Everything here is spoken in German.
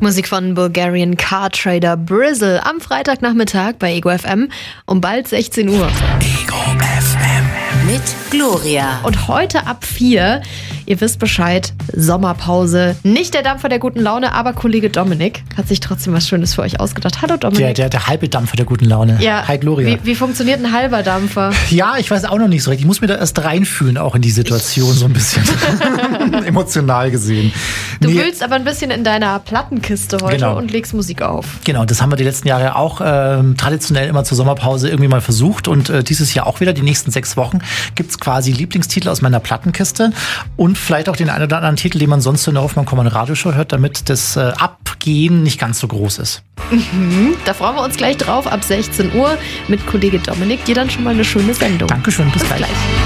Musik von Bulgarian Car Trader Brizzle am Freitagnachmittag bei Ego FM um bald 16 Uhr. Ego FM mit Gloria. Und heute ab 4, ihr wisst Bescheid, Sommerpause. Nicht der Dampfer der guten Laune, aber Kollege Dominik hat sich trotzdem was Schönes für euch ausgedacht. Hallo Dominik. Der halbe Dampfer der guten Laune. Ja. Hi Gloria. Wie funktioniert ein halber Dampfer? Ja, ich weiß auch noch nicht so recht. Ich muss mir da erst reinfühlen, auch in die Situation so ein bisschen. Emotional gesehen. Du wühlst aber ein bisschen in deiner Plattenkiste heute und legst Musik auf. Genau, das haben wir die letzten Jahre auch traditionell immer zur Sommerpause irgendwie mal versucht. Und dieses Jahr auch wieder, die nächsten 6 Wochen, gibt's quasi Lieblingstitel aus meiner Plattenkiste und vielleicht auch den einen oder anderen Titel, den man sonst in der Hoffmann-Kommand-Radioshow hört, damit das Abgehen nicht ganz so groß ist. Da freuen wir uns gleich drauf ab 16 Uhr mit Kollege Dominik. Dir dann schon mal eine schöne Sendung. Dankeschön, bis gleich.